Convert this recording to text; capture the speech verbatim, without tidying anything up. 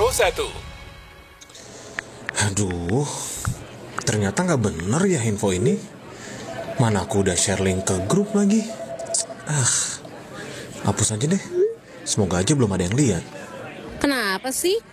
satu. Aduh, ternyata nggak bener ya info ini. Mana aku udah share link ke grup lagi. Ah, hapus aja deh. Semoga aja belum ada yang lihat. Kenapa sih?